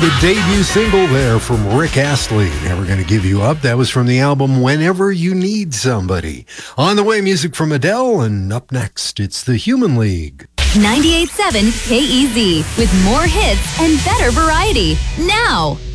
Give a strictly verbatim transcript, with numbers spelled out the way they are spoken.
The debut single there from Rick Astley, Never Gonna Give You Up. That was from the album Whenever You Need Somebody. On the way, music from Adele, and up next, it's the Human League. ninety-eight point seven K E Z with more hits and better variety. Now!